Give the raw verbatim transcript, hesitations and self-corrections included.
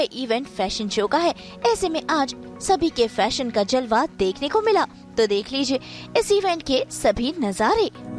कोई event fashion show का है। ऐसे में आज सभी के फैशन का जलवा देखने को मिला। तो देख लीजिए इस इवेंट के सभी नजारे।